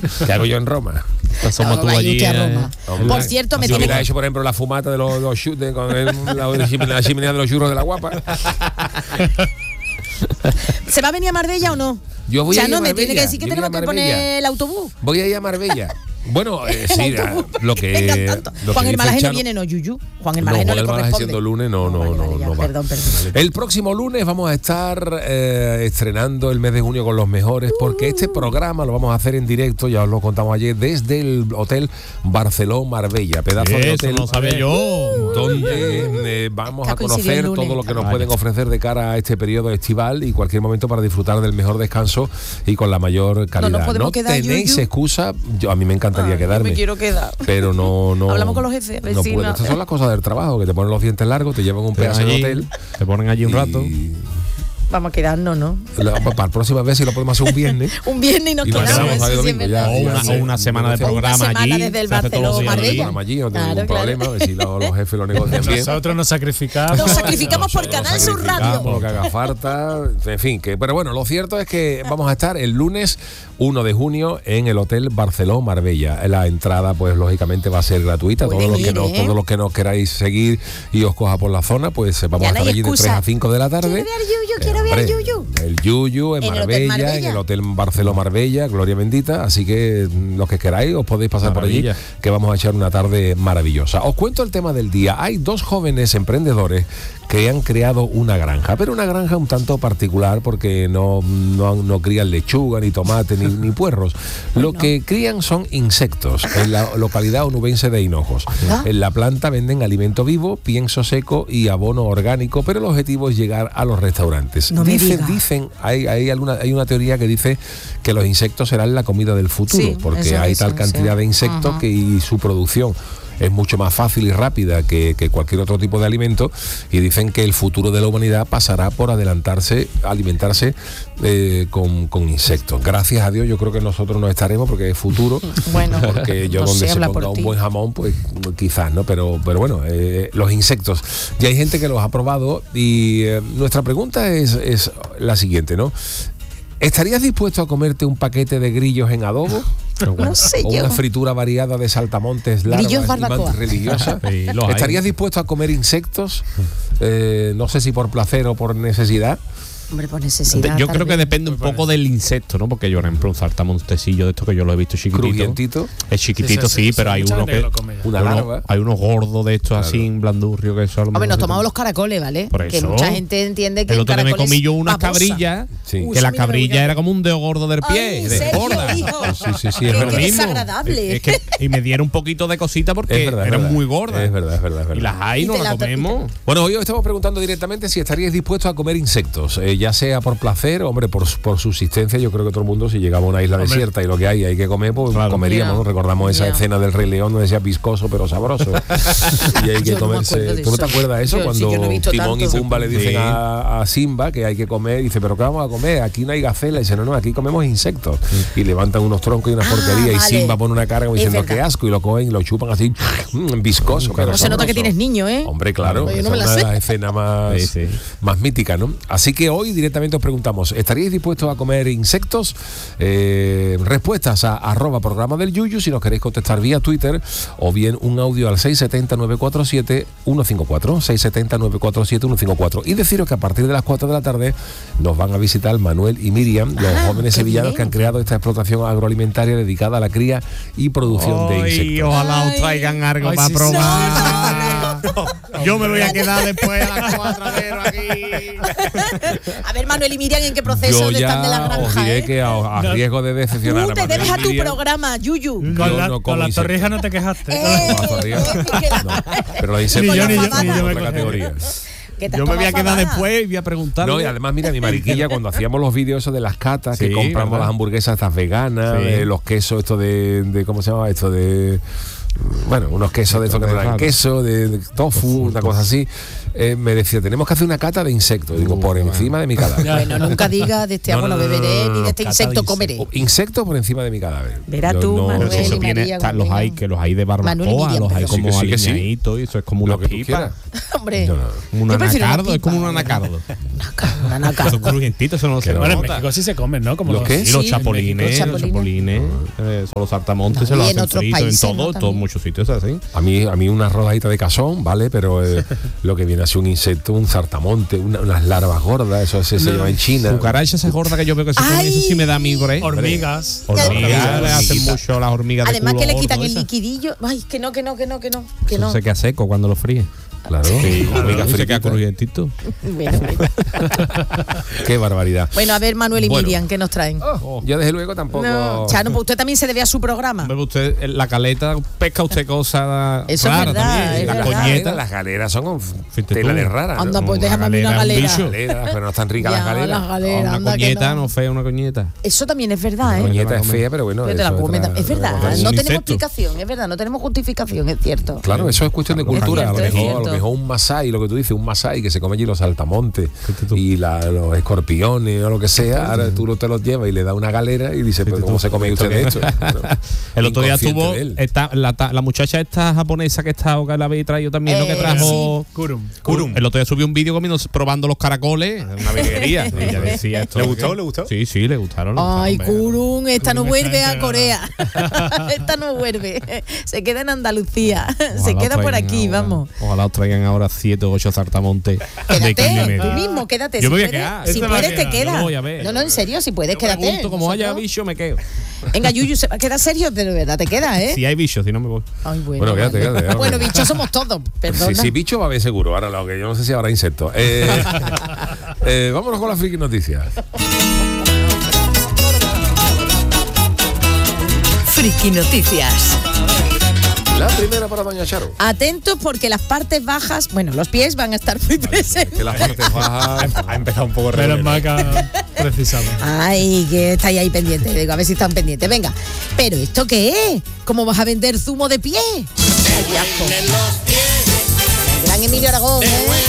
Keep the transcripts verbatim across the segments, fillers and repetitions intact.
¿Qué hago yo en Roma? Somos tú allí. Eh, por cierto, me si tiene hubiera que... hecho, por ejemplo, la fumata de los, los chutes con el, la, la chimenea de los churros de la guapa. ¿Se va a venir a Marbella o no? Yo voy o sea, a ir a no, Marbella. me tiene que decir que Yo tenemos voy a que Marbella. poner el autobús. Voy a ir a Marbella. Bueno, eh, sí, lo que, lo Juan que el dice Malaje no Chano, viene, no, Yuyu. Juan el no, Malaje no, Juan le el Malaje corresponde. siendo lunes, no, no, vale, no, vale, ya, no va. Perdón, perdón. El próximo lunes vamos a estar eh, estrenando el mes de junio con los mejores, porque este programa lo vamos a hacer en directo, ya os lo contamos ayer, desde el Hotel Barceló Marbella, pedazo de Eso hotel. no sabía yo. Donde eh, vamos a Está coincidiendo conocer el todo lo lunes. que nos Vale. pueden ofrecer de cara a este periodo estival y cualquier momento para disfrutar del mejor descanso y con la mayor calidad. podemos quedar, tenéis Yuyu. excusa, yo a mí me encantaría Ay, yo quedarme. me quiero quedar. Pero no, no. Hablamos con los jefes, No vecina. puedo. Estas son las cosas del trabajo, que te ponen los dientes largos, te llevan un Te pedazo allí, de hotel. te ponen allí un y rato. Vamos a quedarnos, ¿no? la- para la próxima vez si lo podemos hacer un viernes. Un viernes y nos Y nos quedamos. quedamos sábado y sí, sí, es domingo, verdad. ya, O ya, una, sí. o una semana de Una programa semana allí. desde el se hace todos los Barceló, días allí. Marbella. Programa allí, no tengo Claro, ningún claro. problema, a ver si los, los jefes lo negocian bien. Nosotros nos sacrificamos. Nos sacrificamos por Canal Sur Sacrificamos Radio. lo que haga falta, en fin, que pero bueno, lo cierto es que vamos a estar el lunes uno de junio en el Hotel Barceló Marbella. La entrada pues lógicamente va a ser gratuita. Pueden Todos los que ir, no, ¿eh? todos los que nos queráis seguir y os coja por la zona, pues vamos Ya a no estar hay allí de excusa. tres a cinco de la tarde. Quiero ver Yuyu, quiero ver Hombre, Yuyu. El Yuyu en, En el Hotel Marbella, Marbella. en el Hotel Barceló Marbella, Gloria bendita, así que mm, los que queráis os podéis pasar Maravilla. por allí, que vamos a echar una tarde maravillosa. Os cuento el tema del día. Hay dos jóvenes emprendedores que han creado una granja, pero una granja un tanto particular porque no, no, no crían lechuga, ni tomate, ni, ni puerros. Lo Bueno. que crían son insectos en la localidad onubense de Hinojos. Ah. En la planta venden alimento vivo, pienso seco y abono orgánico, pero el objetivo es llegar a los restaurantes. No me dicen, digas. dicen, hay, hay, alguna, hay una teoría que dice que los insectos serán la comida del futuro, Sí, porque eso hay dicen, tal cantidad sí. de insectos Ajá. que y su producción es mucho más fácil y rápida que, que cualquier otro tipo de alimento, y dicen que el futuro de la humanidad pasará por adelantarse, alimentarse eh, con, con insectos. Gracias a Dios yo creo que nosotros no estaremos porque es futuro. Bueno, Porque yo no donde sé, se habla ponga por un ti. buen jamón, pues quizás, ¿no? Pero, pero bueno, eh, los insectos. Ya hay gente que los ha probado y eh, nuestra pregunta es, es la siguiente, ¿no? ¿Estarías dispuesto a comerte un paquete de grillos en adobo? No sé O yo. una fritura variada de saltamontes, larvas Grillos y barbacoa. mantis religiosas. Sí, los hay. ¿Estarías dispuesto a comer insectos? Eh, no sé si por placer o por necesidad. Hombre, por necesidad. Yo creo tal que vez. depende un poco del insecto, ¿no? Porque yo, por ejemplo, un saltamontecillo de esto que yo lo he visto chiquitito. Crujientito. Es chiquitito, sí, Sí, sí, sí, pero sí, hay mucha uno gente que... que lo come ya. Una uno- larva. Hay unos gordos de estos Claro. así, en blandurrio, que eso a lo Hombre, mejor nos sí tomamos te- los caracoles, ¿vale? Por Que eso. mucha gente entiende que El el otro día me caracol comí es yo unas babosa. cabrillas, Sí. Uy, que la eso me cabrilla da- era como un dedo gordo del pie, Ay, de Sergio, gorda. hijo. Sí, sí, sí, Qué- es qué verdad. desagradable. Es que, y me dieron un poquito de cosita porque Es verdad, es eran verdad. muy gordas. Es verdad, es verdad, es verdad. Y las hay, Y no te las la- comemos. Bueno, hoy os estamos preguntando directamente si estaríais dispuestos a comer insectos, eh, ya sea por placer, hombre, por, por subsistencia. Yo creo que todo el mundo, si llegamos a una isla Hombre. desierta y lo que hay hay que comer, pues Claro. comeríamos, ¿no? Ya. Recordamos esa Ya. escena del Rey León donde decía viscoso pero sabroso. Y hay que Yo no me comerse. acuerdo de ¿Tú no te eso. acuerdas de eso? Yo- sí, Cuando yo no he visto Timón y tanto. Pumba le dicen Sí. a, a Simba que hay que comer, y dice, ¿pero qué vamos a comer? Aquí no hay gacela. Y dice, no, no, aquí comemos insectos. Y levantan unos troncos y una Ah, porquería. Y vale. Simba pone una cara como Es diciendo, verdad. qué asco. Y lo cogen y lo chupan así, mm, viscoso. pero No se nota que sabroso. tienes niño, ¿eh? Hombre, claro, Yo esa no me es la una de sé. las escenas más, Sí, sí. más míticas, ¿no? Así que hoy directamente os preguntamos, ¿estaríais dispuestos a comer insectos? Eh, respuestas a arroba programa del Yuyu, si nos queréis contestar vía Twitter, o bien un audio al seis siete cero, nueve cuatro siete, uno cinco cuatro, seis siete cero, nueve cuatro siete, uno cinco cuatro. Y deciros que a partir de las cuatro de la tarde nos van a visitar Manuel y Miriam, los Ah, jóvenes qué sevillanos bien. que han creado esta explotación agroalimentaria dedicada a la cría y producción de Ay, insectos. ojalá os Ay. traigan algo Ay, para sí, sí. probar. Yo me voy a quedar después a las cuatro aquí. A ver, Manuel y Miriam, ¿en qué proceso Yo de están de la ya os granja, diré eh? que a, a No. riesgo de decepcionar Tú a te Manuel debes y a tu Miriam, programa, Yuyu. Con Yo la, no como con la insectos. torrija no te quejaste. Eh, No, todavía. que la- No, pero la insectos Ni yo, ni yo, es ni yo me otra cogí. categoría. que te Yo me has voy a tomado quedar fabada. después y voy a preguntar. No, y además, mira, mi mariquilla, cuando hacíamos los vídeos esos de las catas, que Sí, compramos ¿verdad? las hamburguesas estas veganas, Sí. eh, los quesos, esto de, de, ¿cómo se llama esto? De bueno, unos quesos de estos que no eran queso, de, de tofu, una cosa así. Eh, me decía, tenemos que hacer una cata de insectos. Digo, por encima de mi cadáver. Bueno, nunca diga de este agua no, no, no beberé, ni de este insecto comeré. Insectos por encima de mi cadáver. Verá tú, no, Manuel, eso y tiene, María, está, los hay que los hay de barbacoa, los hay como sí, sí, aliñaditos, y eso es como una pipa. Hombre, no, no. Un anacardo, es como un anacardo. Un anacardo. Son crujientitos, eso no se Bueno, en nota. México sí se comen, ¿no? Como ¿Los qué? Sí, los Sí, chapulines, los los chapulines. chapulines, eh, son los saltamontes, No, se los y en hacen otros fritos en países, todo, ¿no? en todos muchos sitios así. A mí, a mí una rodadita de cazón, ¿vale? Pero eh, lo que viene a ser un insecto, un saltamonte, una, unas larvas gordas, eso se, se lleva en China. Cucarachas esas gordas que yo veo que se comen, eso sí me da a mí, por ahí. Hormigas. Hormigas, le hacen mucho las hormigas de Además culo que le gordo quitan el esas. liquidillo. Ay, que no, que no, que no, que no. Que Eso no. se queda seco cuando lo fríe. Claro, Sí, hormigas se queda frititas. crujientito. Bueno, bueno. Qué barbaridad. Bueno, a ver, Manuel y Bueno. Miriam, ¿qué nos traen? Oh, yo desde luego tampoco. No, Chano, pues usted también se debe a su programa. Hombre, usted, en la caleta pesca usted cosas Eso es raras verdad, también. es La verdad. coñeta. Las galeras son Fíjate tela tú. de rara. Anda, ¿no? pues Una déjame a mí una galera, un galera. bicho. Galeras, pero no están ricas Ya, las galeras. las galeras, Una anda que coñeta, no. no fea, una coñeta. Eso también es verdad, La ¿eh? coñeta la es fea, pero bueno. Yo te la eso puedo meter. otra- Es verdad, otra cosa. no un tenemos insecto. explicación, es verdad, no tenemos justificación, es cierto. Claro, eso es cuestión de Claro, cultura. A lo, es mejor, cierto. a lo mejor un masái, lo que tú dices, un masái que se come allí los saltamontes Fíjate tú. y la- los escorpiones o lo que sea, ahora tú lo- te los llevas y le das una galera y dices, pues, Fíjate ¿cómo tú. se come usted esto? Bueno, El otro día inconsciente estuvo de él. esta, la, ta- la muchacha esta japonesa que está, o que la habéis traído también, ¿no? Eh, Que trajo Kurum. Kurum. El otro día subió un vídeo comiendo, probando los caracoles, una virguería. Y ella decía esto. ¿Le gustó? ¿Le gustó? Sí, sí, le gustaron. le Ay, gustaron, hombre. Kurun, esta no Kurun vuelve está a Corea. Esta no vuelve. Se queda en Andalucía. Se Ojalá queda os por traigan aquí, ahora- vamos. Ojalá os traigan ahora siete o ocho saltamontes de carne y Quédate, media. tú mismo, quédate. Yo si me voy a puedes, quedar. si Este va a puedes te quedar, quedas. yo voy a ver. No, no, en serio, si puedes, Yo quédate. pregunto, como haya Nosotros- bicho, me quedo. Venga, Yuyu, se va a quedar serio, pero de verdad te queda, ¿eh? Si hay bichos, si no me voy. Ay, bueno. Bueno, quédate, vale. quédate, quédate. Bueno, bichos somos todos, perdona. Sí, sí, bicho va a haber seguro. Ahora lo que yo no sé si habrá insectos. Eh, eh, vámonos con las friki noticias. Friki Noticias. La primera para Doña Charo. Atentos porque las partes bajas, bueno, los pies van a estar muy presentes. Que las partes bajas. Ha empezado un poco Menos regular. mal que ha precisado. Ay, que estáis ahí pendientes. Digo, a ver si están pendientes. Venga, pero ¿esto qué es? ¿Cómo vas a vender zumo de pie? Ay, qué asco. Gran Emilio Aragón, ¿eh?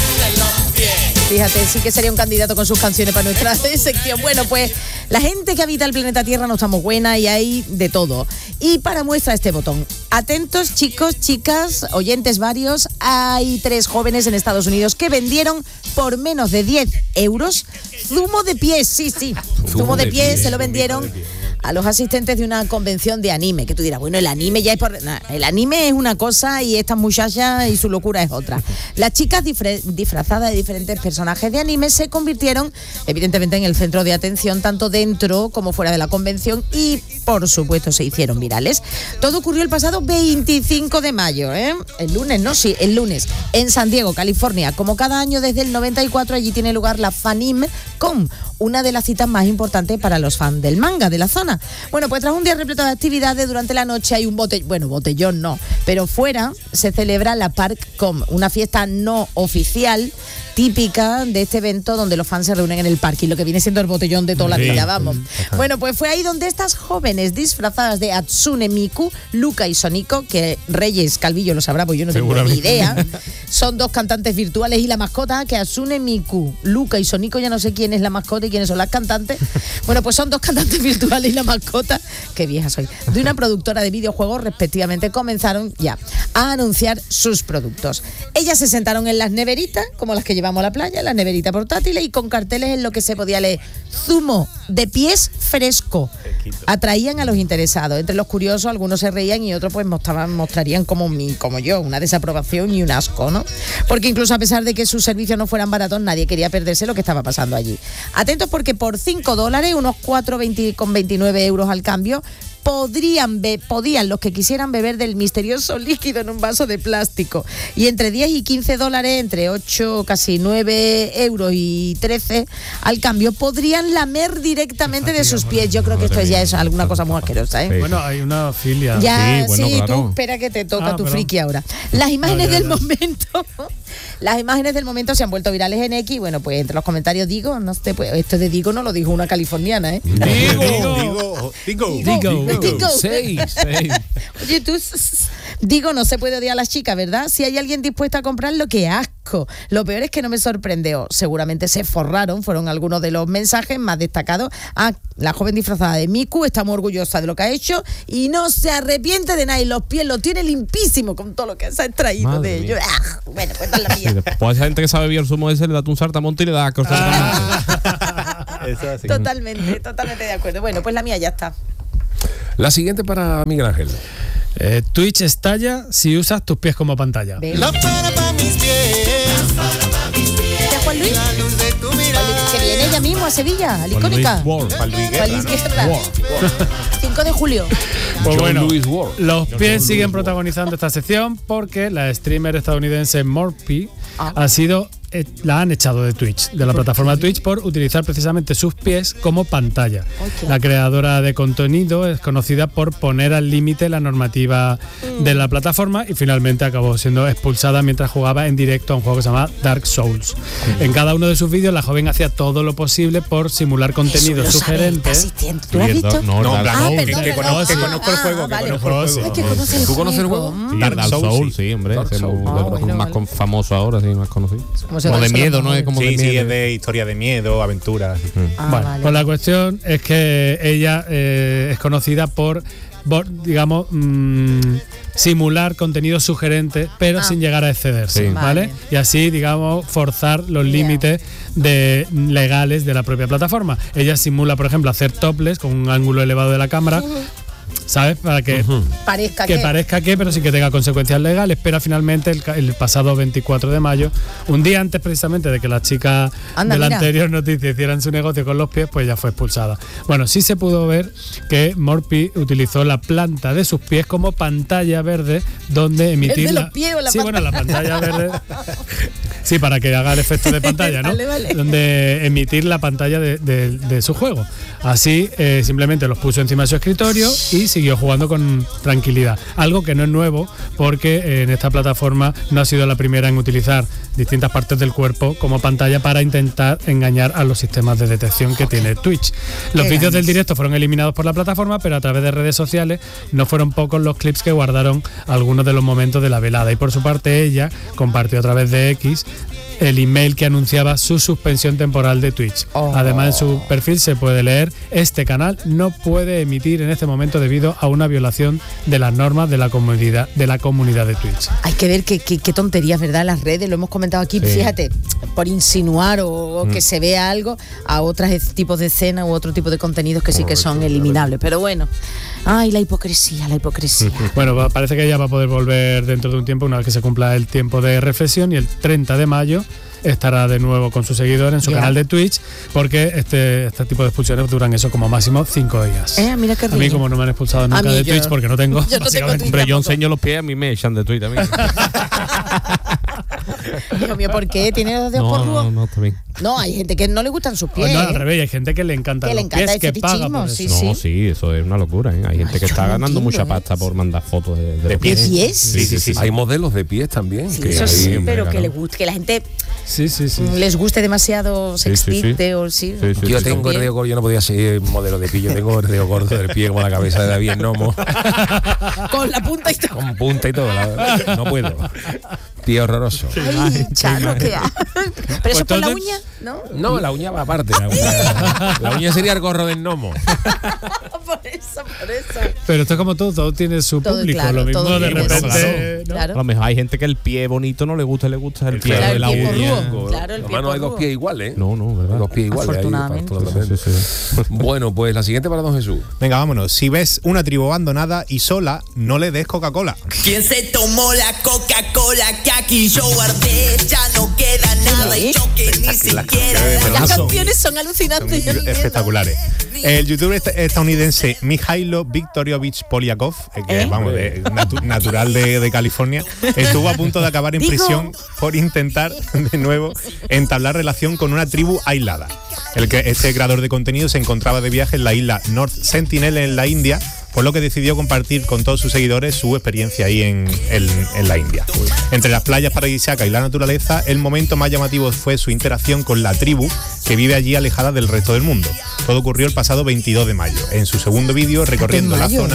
Fíjate, sí que sería un candidato con sus canciones para nuestra sección. Bueno, pues la gente que habita el planeta Tierra no estamos buena y hay de todo. Y para muestra este botón. Atentos, chicos, chicas, oyentes varios. Hay tres jóvenes en Estados Unidos que vendieron por menos de diez euros zumo de pies. Sí, sí. Zumo, de, de pies pies, se lo vendieron a los asistentes de una convención de anime. Que tú dirás, bueno, el anime ya es por... nah, el anime es una cosa y estas muchachas y su locura es otra. Las chicas difre- disfrazadas de diferentes personajes de anime se convirtieron, evidentemente, en el centro de atención tanto dentro como fuera de la convención y, por supuesto, se hicieron virales. Todo ocurrió el pasado veinticinco de mayo, ¿eh? El lunes, ¿no? Sí, el lunes, en San Diego, California. Como cada año desde el noventa y cuatro, allí tiene lugar la FanimCon, una de las citas más importantes para los fans del manga de la zona. Bueno, pues tras un día repleto de actividades, durante la noche hay un botellón, bueno, botellón no, pero fuera se celebra la ParkCon, una fiesta no oficial típica de este evento donde los fans se reúnen en el parque y lo que viene siendo el botellón de toda la Sí. vida, vamos. Bueno, pues fue ahí donde estas jóvenes disfrazadas de Hatsune Miku, Luca y Sonico, que Reyes Calvillo lo sabrá, pues yo no tengo ni Seguramente. idea, son dos cantantes virtuales y la mascota, que Hatsune Miku, Luca y Sonico, ya no sé quién es la mascota y quiénes son las cantantes. Bueno, pues son dos cantantes virtuales y la mascota, qué vieja soy, de una productora de videojuegos, respectivamente, comenzaron ya a anunciar sus productos. Ellas se sentaron en las neveritas, como las que llevamos a la playa, las neveritas portátiles, y con carteles en lo que se podía leer: zumo de pies fresco. Atraían a los interesados. Entre los curiosos, algunos se reían y otros pues mostraban, mostrarían como, mi, como yo, una desaprobación y un asco, ¿no? Porque incluso a pesar de que sus servicios no fueran baratos, nadie quería perderse lo que estaba pasando allí. Atentos porque por cinco dólares, unos cuatro con veintinueve euros al cambio, podrían be- podían los que quisieran beber del misterioso líquido en un vaso de plástico. Y entre diez y quince dólares, entre ocho, casi nueve euros y trece al cambio, podrían lamer directamente de sus pies. Yo creo que esto ya es alguna cosa muy asquerosa, ¿eh? Sí. Bueno, hay una filia. Ya, Sí, bueno, sí, claro. tú espera que te toca Ah, tu perdón. friki ahora. Las imágenes No, ya, del ya. momento, las imágenes del momento se han vuelto virales en X. Bueno, pues entre los comentarios digo, no sé, pues esto de digo no lo dijo una californiana, ¿eh? Digo, digo, digo. Digo. Digo. Seis. Sí. Oye, tú, Digo, no se puede odiar a las chicas, ¿verdad? Si hay alguien dispuesto a comprarlo, qué asco. Lo peor es que no me sorprendió. Seguramente se forraron, fueron algunos de los mensajes más destacados. Ah, la joven disfrazada de Miku está muy orgullosa de lo que ha hecho y no se arrepiente de nada. Y los pies los tiene limpísimo con todo lo que se ha extraído Madre de ellos. Ah, bueno, pues esta es la mía. Sí, después hay gente que sabe bien el zumo ese, le da un saltamonte y le da cosas. Eso es así. Totalmente, totalmente de acuerdo. Bueno, pues la mía ya está. La siguiente para Miguel Ángel. Eh, Twitch estalla si usas tus pies como pantalla. Venga. ¿De Juan Luis? Que viene ella mismo a Sevilla, a la icónica. Juan Juan Luis Guerra. cinco de julio. Pues John bueno, Lewis Ward. los John pies Lewis siguen Ward. protagonizando esta sección porque la streamer estadounidense Morpy Ah. ha sido eh, la han echado de Twitch, de la plataforma Twitch, por utilizar precisamente sus pies como pantalla. Ok. La creadora de contenido es conocida por poner al límite la normativa de la plataforma y finalmente acabó siendo expulsada mientras jugaba en directo a un juego que se llama Dark Souls. En cada uno de sus vídeos la joven hacía todo lo posible por simular contenido Eso lo sabe el sugerente. asistente. ¿Tú lo has visto? No, No, Dark Dark Ah, Souls. perdón, que, perdón. conozco, que Ah, conozco el ah, juego, que vale. conozco el Sí. juego. Ay, que conoce el ¿Tú conoces el juego. juego? Mm. Dark Dark Souls, Souls, sí. sí, hombre. Dark Ese es Souls. muy- Ah, de los bueno, más vale. con- famoso ahora, sí, más conocido. ¿Cómo se Como de llama? miedo, ¿no? Es como de Sí, sí, miedo. es de historia de miedo, aventuras. Ah, Bueno, vale. pues la cuestión es que ella eh, es conocida por, por, digamos, mm, simular contenido sugerente, pero Ah. sin llegar a excederse, Sí. ¿vale? Vale. Y así, digamos, forzar los Ya. límites de legales de la propia plataforma. Ella simula, por ejemplo, hacer topless con un ángulo elevado de la cámara, ¿sabes? Para que Parezca que que. parezca que, pero sin que tenga consecuencias legales. Pero finalmente, el, ca- el pasado veinticuatro de mayo, un día antes precisamente de que las chicas Anda, de la mira. anterior noticia hicieran su negocio con los pies, pues ya fue expulsada. Bueno, sí se pudo ver que Morpy utilizó la planta de sus pies como pantalla verde donde emitir de la- los pies o la sí, bueno, la pantalla verde. Sí, para que haga el efecto de pantalla, ¿no? Vale, vale. Donde emitir la pantalla de, de- de su juego. Así, eh, simplemente los puso encima de su escritorio y siguió jugando con tranquilidad. Algo que no es nuevo porque eh, en esta plataforma no ha sido la primera en utilizar distintas partes del cuerpo como pantalla para intentar engañar a los sistemas de detección que tiene Twitch. Los Qué vídeos del ganas. directo fueron eliminados por la plataforma, pero a través de redes sociales no fueron pocos los clips que guardaron algunos de los momentos de la velada. Y por su parte ella compartió a través de X el email que anunciaba su suspensión temporal de Twitch. Oh. Además, en su perfil se puede leer: este canal no puede emitir en este momento debido a una violación de las normas de la comunidad de la comunidad de Twitch. Hay que ver qué, qué, qué tonterías, ¿verdad? En las redes, lo hemos comentado aquí, Sí. fíjate, por insinuar o, o que se vea algo a otros tipos de escenas u otro tipo de contenidos que sí que son eliminables. Pero bueno, ay, la hipocresía, la hipocresía. Bueno, va- parece que ella va a poder volver dentro de un tiempo, una vez que se cumpla el tiempo de reflexión, y el treinta de mayo estará de nuevo con su seguidor en su Ya. canal de Twitch, porque este, este tipo de expulsiones duran eso como máximo cinco días. Eh, mira qué A mí, rico. como no me han expulsado nunca mí de yo- Twitch porque no tengo, yo no tengo básicamente. Twitch. Hombre, yo tampoco. enseño los pies, a mí me echan de Twitch también. Dios mío, ¿por qué? ¿Tiene los dedos No, por no, no, está bien. No, hay gente que no le gustan sus pies. No, al ¿eh? revés, hay gente que le encanta Que le los encanta pies, el que paga fetichismo, por eso. sí, No, sí. sí, eso es una locura, ¿eh? Hay gente que yo está no ganando entiendo, mucha ¿eh? pasta por mandar fotos de, de, De los ¿De pies. pies? Sí, sí, sí. Hay modelos de pies también. Sí, que eso hay- sí, hombre, pero que claro. le guste, que la gente Sí, sí, sí. les guste demasiado, se Sí, sí, sí. excite o sí. Sí, sí, Yo sí, tengo el sí. dedo gordo, yo no podía ser modelo de pie, yo tengo el dedo gordo del pie como la cabeza de David Nomo, Con la punta y todo. con punta y todo. la- no puedo. Pie horroroso. Ay, Chano, ¿qué ha- Pero eso Pues es por la entonces- uña, ¿no? No, la uña va aparte. La uña, la uña sería el gorro del Nomo. Por eso, por eso. Pero esto es como todo, todo tiene su Todo, público. claro, lo mismo todo de tiene repente. su- ¿no? claro. A lo mejor hay gente que el pie bonito no le gusta, le gusta el pie Claro, de el la pie uña. porrudo. Claro, el Además, pie no hay dos porrudo. pies iguales, ¿eh? No, no, ¿verdad? Dos pies iguales. ahí, Afortunadamente. afortunadamente. Sí, sí, sí. Bueno, pues la siguiente para don Jesús. Venga, vámonos. Si ves una tribu abandonada y sola, no le des Coca-Cola. ¿Quién se tomó la Coca-Cola que aquí yo guardé? Ya no queda nada y yo que ni siquiera la Las Son- canciones son alucinantes. yo no entiendo. espectaculares. El youtuber est- estadounidense Mijailo Viktoriovich Polyakov, eh, que ¿Eh? vamos, de- natu- natural de, de California, estuvo a punto de acabar en Digo. prisión por intentar de nuevo entablar relación con una tribu aislada. El que este creador de contenido se encontraba de viaje en la isla North Sentinel en la India, por lo que decidió compartir con todos sus seguidores su experiencia ahí en, en- en la India. Entre las playas paradisíacas y la naturaleza, el momento más llamativo fue su interacción con la tribu que vive allí alejada del resto del mundo. Todo ocurrió el pasado veintidós de mayo. En su segundo vídeo, recorriendo la mayo, zona,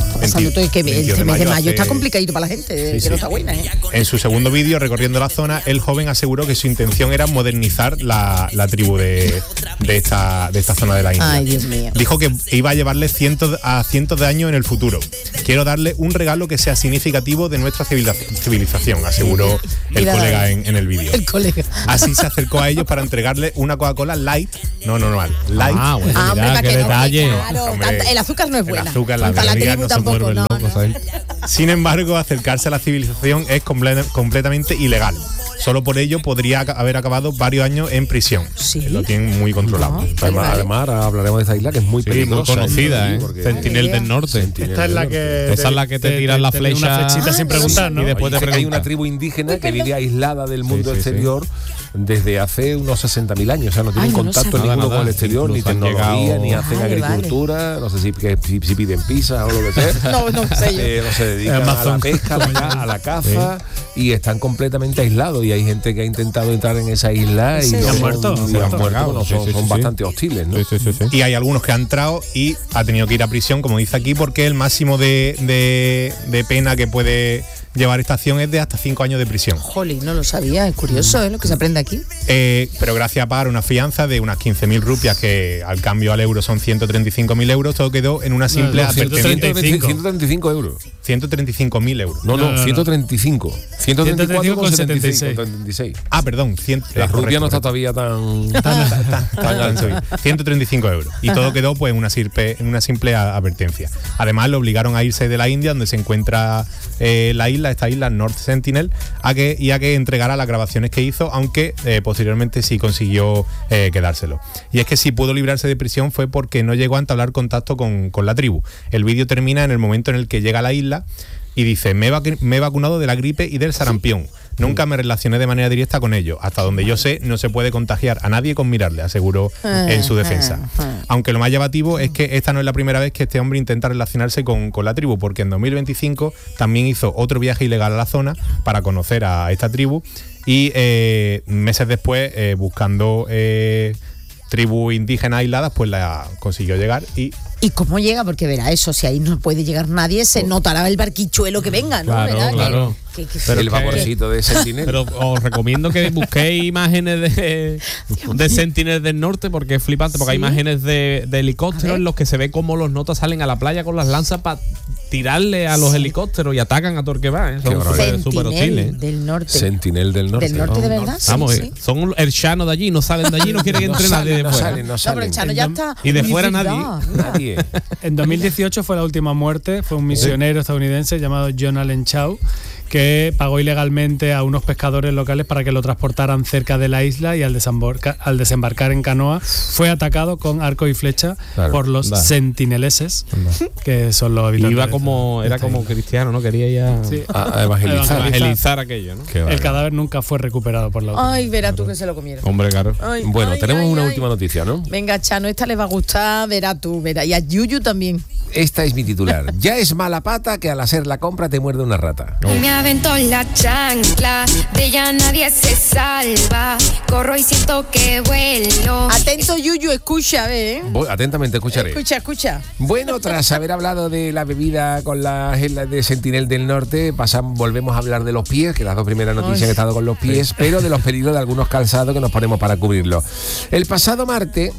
Pasando todo, es que el veintidós de mes de mayo mayo está hace- complicadito para la gente, Sí, que no sí. está buena, ¿eh? En su segundo vídeo, recorriendo la zona, el joven aseguró que su intención era modernizar la, la tribu de, de, esta, de esta zona de la India. Ay, Dios mío. Dijo que iba a llevarle cientos a cientos de años en el futuro. Quiero darle un regalo que sea significativo de nuestra civiliza- civilización, aseguró el Mira, colega en, en el vídeo. El colega. Así se acercó a ellos para entregarle una Coca-Cola light, no normal, light. Ah, bueno, Ah, hombre, mira, para qué que no, detalle. claro, Hombre, tanta- el azúcar no es el buena. azúcar, las para la calorías tribu no se tampoco, vuelven no, locos, no. ¿sabes? Sin embargo, acercarse a la civilización es comple- completamente ilegal. Solo por ello podría aca- haber acabado varios años en prisión. Sí. Lo tienen muy controlado. Además, además, ahora hablaremos de esta isla que es muy Sí, muy peligrosa. conocida, ¿eh? Porque- Sentinel del Norte. Sentinel Esta es del la Norte. que. Esa es la que te tiran la una flecha. flechita sin Ah, preguntar, ¿no? y después Oye, te que hay una pregunta. tribu indígena que vive aislada del mundo sí, sí. exterior desde hace unos sesenta mil años. O sea, no tienen Ay, no lo contacto sabía. ninguno Nada, con el nada. exterior, ni Incluso han tecnología, llegado- ni hacen Vale, agricultura. No sé si, que- si, si piden pizza o lo que sea. No, no sé yo. Eh, no se dedican a la Amazon. pesca, a la, ca- a la caza y están completamente aislados. Y hay gente que ha intentado entrar en esa isla y Sí. no Y han son- muerto, y han han muerto. muerto, no Sí, son, sí, son sí, bastante hostiles, ¿no? Sí, sí, sí, sí. Y hay algunos que han entrado y ha tenido que ir a prisión, como dice aquí, porque el máximo de, de- de pena que puede llevar esta acción es de hasta cinco años de prisión. Jolly, no lo sabía, es curioso, ¿eh? Lo que se aprende aquí. Eh, pero gracias a pagar una fianza de unas quince mil rupias, que al cambio al euro son ciento treinta y cinco mil euros, todo quedó en una simple no, advertencia. ciento treinta y cinco. ciento treinta y cinco euros. ciento treinta y cinco mil euros. No, no, No, no, no. ciento treinta y cinco. ciento treinta y cuatro con setenta y seis. setenta y seis. Ah, perdón. cien, La eh, rupia correcto, no está correcto. todavía tan, tan, tan alta. ciento treinta y cinco euros. Y todo quedó pues en una simple, en una simple a- advertencia. Además, le obligaron a irse de la India, donde se encuentra eh, la isla, esta isla North Sentinel, a que, y a que entregara las grabaciones que hizo, aunque eh, posteriormente sí consiguió eh, quedárselo. Y es que si pudo librarse de prisión fue porque no llegó a entablar contacto con, con la tribu. El vídeo termina en el momento en el que llega a la isla y dice: me he, vac- me he vacunado de la gripe y del sarampión. Nunca me relacioné de manera directa con ellos. Hasta donde yo sé, no se puede contagiar a nadie con mirarle, aseguró en su defensa. Aunque lo más llamativo es que esta no es la primera vez que este hombre intenta relacionarse con, con la tribu, porque en dos mil veinticinco también hizo otro viaje ilegal a la zona para conocer a esta tribu y eh, meses después, eh, buscando eh, tribus indígenas aisladas, pues la consiguió llegar y ¿Y cómo llega? Porque verá eso, si ahí no puede llegar nadie, se notará el barquichuelo que venga, ¿no? Claro, ¿Verdad? Que- claro. que- que- Pero el que- vaporcito de Sentinel. Pero os recomiendo que busquéis imágenes de, de Sentinel del Norte, porque es flipante, porque hay ¿Sí? imágenes de, de A helicópteros ver. en los que se ve cómo los notas salen a la playa con las lanzas para tirarle a los helicópteros y atacan a todo el que va. ¿eh? Son Qué súper súper hostiles. Sentinel ¿eh? del norte. Sentinel del Norte. Del norte de verdad, sí, Vamos, sí. eh, son el Chano de allí, no salen de allí, no quiere que No entre nadie salen, de no fuera. salen, no No, pero salen. el Chano ya está. Y de muy fuera verdad, nadie. mira. Nadie. En dos mil dieciocho fue la última muerte, fue un misionero estadounidense llamado John Allen Chau, que pagó ilegalmente a unos pescadores locales para que lo transportaran cerca de la isla y al desembarcar, al desembarcar en canoa fue atacado con arco y flecha Claro, por los anda. sentineleses, que son los Y habitantes. iba de como, esta- era de esta como isla. cristiano, ¿no? Quería ya Sí. A, a evangelizar. evangelizar aquello, ¿no? Qué El bárbaro. cadáver nunca fue recuperado por la autoridad. Ay, verá tú que se lo comieron. Hombre, claro. Ay, Bueno, ay, tenemos ay, una ay. última noticia, ¿no? Venga, Chano, esta le va a gustar, verá tú, verá. Y a Yuyu también. Esta es mi titular. Ya es mala pata que al hacer la compra te muerde una rata. Me aventó la chancla, de ella nadie se salva. Corro y siento que vuelo. Atento, Yuyu, escucha, ve. ¿eh? Voy, atentamente escucharé. Escucha, escucha. Bueno, tras haber hablado de la bebida con la gela de Sentinel del Norte, pasamos, volvemos a hablar de los pies, que las dos primeras noticias Ay. han estado con los pies, pero de los peligros de algunos calzados que nos ponemos para cubrirlo. El pasado martes,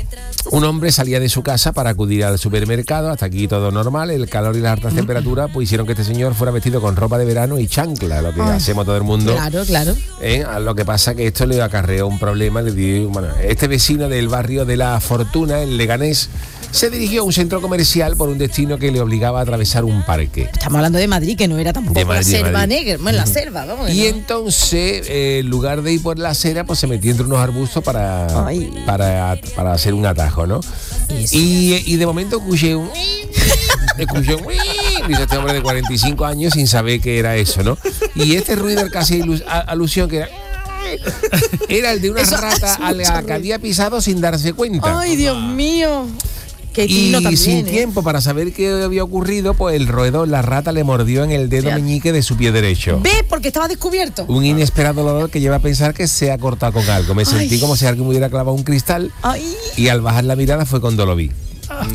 un hombre salía de su casa para acudir al supermercado. Hasta aquí todo normal. El calor y las altas temperaturas pues hicieron que este señor fuera vestido con ropa de verano y chancla, lo que Ay. hacemos todo el mundo. Claro, claro. ¿Eh? A Lo que pasa que esto le acarreó un problema. Le di- bueno, este vecino del barrio de La Fortuna, en Leganés, se dirigió a un centro comercial por un destino que le obligaba a atravesar un parque. Estamos hablando de Madrid, que no era tampoco De la Madrid, de selva Madrid. negra. Bueno, la selva, vamos. Y ¿no? entonces, eh, en lugar de ir por la acera, pues se metió entre unos arbustos para, Ay. para, para hacer un atajo, ¿no? Eso. Y, y de momento escuché un... escuché un... dice este hombre de cuarenta y cinco años sin saber qué era eso, ¿no? Y este ruido era casi ilu- a- alusión que era... Era el de una Eso rata hace a mucho la que ruido. había pisado sin darse cuenta. Ay, Dios mío. Qué Y tino también, sin ¿eh? tiempo para saber qué había ocurrido, pues el roedor, la rata, le mordió en el dedo Fíjate. meñique de su pie derecho. ¿Ves? Porque estaba descubierto. Un inesperado dolor que lleva a pensar que se ha cortado con algo. Me sentí Ay. como si alguien me hubiera clavado un cristal Ay. y al bajar la mirada fue cuando lo vi.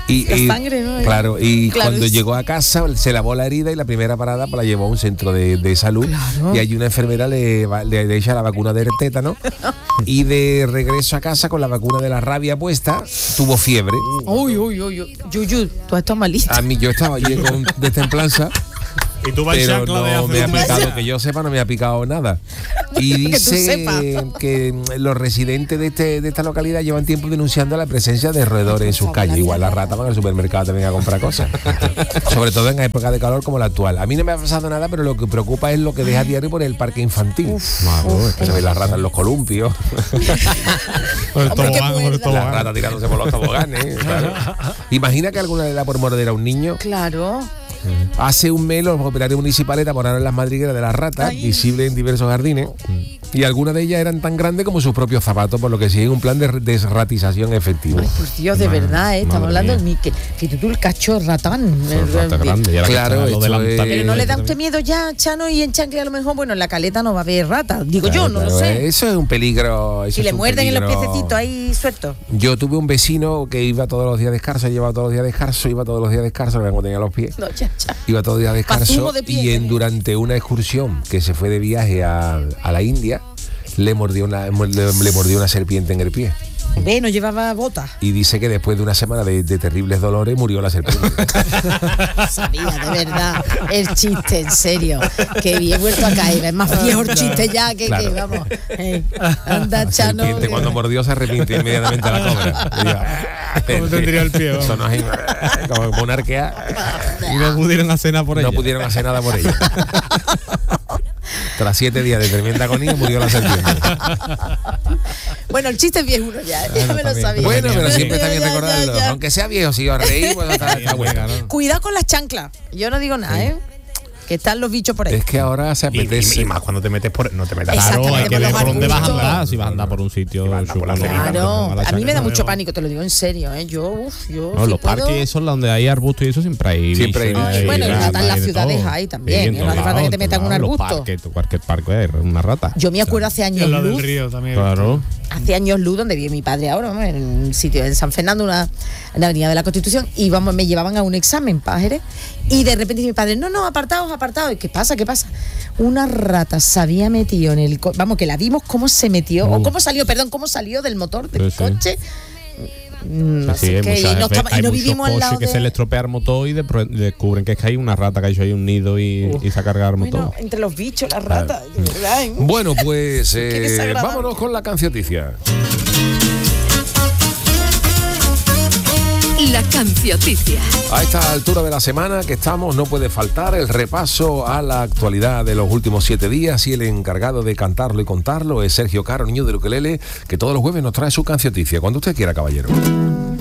Y, La y- sangre, ¿no? Claro, y Claro, cuando es- llegó a casa se lavó la herida y la primera parada pues, la llevó a un centro de, de salud. Claro. Y allí una enfermera le, va- le, le echa la vacuna del tétano. Y de regreso a casa con la vacuna de la rabia puesta, tuvo fiebre. Uy, uy, uy, uy. Yuyu, tú estás malito. A mí yo estaba allí con destemplanza. Y tú vas en Pero chancla de no me ha África. picado, que yo sepa, no me ha picado nada. Y Que tú dice sepas. que los residentes de, este, de esta localidad llevan tiempo denunciando la presencia de roedores en sus calles. Igual las ratas van al supermercado también a comprar cosas. Sobre todo en época de calor como la actual. A mí no me ha pasado nada, pero lo que preocupa es lo que deja diario por el parque infantil. Madre, que se ven las ratas en los columpios. Por el Hombre, qué tobogán, por el buena. Las tobogán. ratas tirándose por los toboganes. Claro. Imagina que alguna le da por morder a un niño. Claro. Hace un mes los operarios municipales taponaron las madrigueras de las ratas, Ay. visibles en diversos jardines, y algunas de ellas eran tan grandes como sus propios zapatos, por lo que siguen un plan de desratización efectivo. Ay, por Dios, de verdad, ¿eh? Estamos madre hablando mía. de mí. Que, fíjate tú, el cacho ratán. Son El- ratas el- grandes. Y ahora que Claro, está lo esto de la es- también- Pero no le da usted miedo ya, Chano, y en Chancla a lo mejor, bueno, en la caleta no va a haber ratas. Digo yo, no Claro, lo sé. Eso es un peligro. eso Si es le un muerden en los peligro. piececitos ahí sueltos. Yo tuve un vecino que iba todos los días descalzo, llevaba todos los días descalzo, iba todos los días descalzo, no tenía los pies. No, ya, ya. Iba todos los días descalzo Pazumo de pie, y en, tenía. durante una excursión que se fue de viaje a, a la India, le mordió una, le, le mordió una serpiente en el pie. Ve, no llevaba botas. Y dice que después de una semana de, de terribles dolores murió la serpiente. Sabía, de verdad, el chiste, en serio. Que bien vuelto a caer. Es más viejo el chiste ya que, Claro. que vamos. Eh, anda, La Chano. serpiente cuando mordió se arrepintió inmediatamente a la cobra. Y yo, ¿Cómo tendría el pie, vamos? Eso no es como, como una arquea. Y no pudieron hacer nada por ella. No pudieron hacer nada por ella. Tras siete días de tremenda agonía murió la serpiente. Bueno, el chiste es viejuno ya, ya me lo también. sabía. Bueno, pero siempre está bien Ya, ya, recordarlo. ya. Aunque sea viejo, si os reís, pues está, está bueno. Cuidado con las chanclas. Yo no digo nada, ¿eh? Que están los bichos por ahí. Es que ahora se Y, y- apetece. y más cuando te metes por. No te metas. Exacto. Claro, hay que ver Por por los dónde vas a arbustos. andar. Si vas a andar por un sitio. vas a andar por la chulo, avenida, Claro, no, la a mí me da chancla, mucho no. pánico, te lo digo en serio, ¿eh? Yo, uf, yo. No, si los puedo- parques esos donde hay arbustos y eso siempre hay. Siempre hay bichos, bichos. Ay, bueno, y ratas, hasta en las de ciudades todo. hay también, en no hace todos falta que te lados, metan un todos lados, arbusto. Los parques, cualquier parque hay una rata. Yo me acuerdo hace Y años al lado del luz, río también. Claro. hace años luz, donde vive mi padre ahora, vamos, en un sitio en San Fernando, una, en la Avenida de la Constitución, y vamos, me llevaban a un examen, Pájeres, y de repente dice mi padre, no, no, apartados, apartados. ¿Y qué pasa? ¿Qué pasa? Una rata se había metido en el coche, vamos, que la vimos cómo se metió, o cómo salió, perdón, cómo salió del motor del Sí, sí. coche. No Sí, sé hay qué, y muchas no, veces- estaba- y hay no muchos vivimos al lado coches que de... se le estropea el motor y de- descubren que es que hay una rata que ha hecho ahí un nido y, y se ha cargado el motor. Bueno, entre los bichos, las ratas, de verdad, ¿eh? Bueno, pues Qué eh, desagradable. vámonos con la cancioticia. La cancioticia. A esta altura de la semana que estamos no puede faltar el repaso a la actualidad de los últimos siete días y el encargado de cantarlo y contarlo es Sergio Caro, niño del ukelele, que todos los jueves nos trae su cancioticia. Cuando usted quiera, caballero.